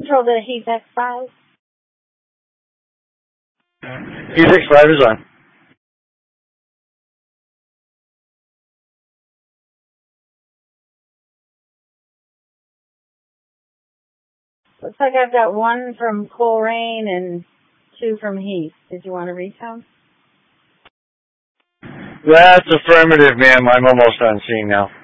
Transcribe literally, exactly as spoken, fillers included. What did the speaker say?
Control the Heath X five. Heath X five is on. Looks like I've got one from Coleraine and two from Heath. Did you want to recount? That's affirmative, ma'am. I'm almost on scene now.